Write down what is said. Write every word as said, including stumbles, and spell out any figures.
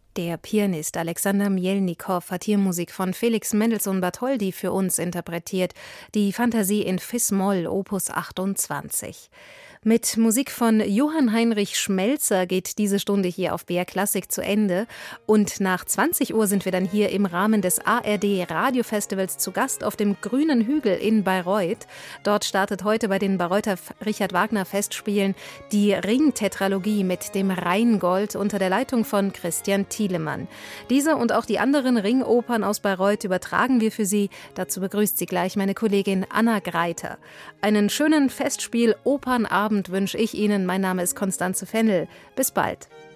Der Pianist Alexander Mjelnikow hat hier Musik von Felix Mendelssohn Bartholdy für uns interpretiert, die Fantasie in Fis-Moll, Opus achtundzwanzig. Mit Musik von Johann Heinrich Schmelzer geht diese Stunde hier auf B R Klassik zu Ende. Und nach zwanzig Uhr sind wir dann hier im Rahmen des A R D Radiofestivals zu Gast auf dem Grünen Hügel in Bayreuth. Dort startet heute bei den Bayreuther Richard Wagner Festspielen die Ringtetralogie mit dem Rheingold unter der Leitung von Christian Thielemann. Diese und auch die anderen Ringopern aus Bayreuth übertragen wir für Sie. Dazu begrüßt Sie gleich meine Kollegin Anna Greiter. Einen schönen Festspiel-Opernabend wünsche ich Ihnen. Mein Name ist Konstanze Fennel. Bis bald.